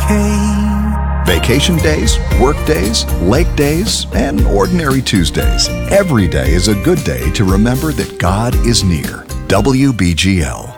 came. Vacation days, work days, lake days, and ordinary Tuesdays. Every day is a good day to remember that God is near. WBGL.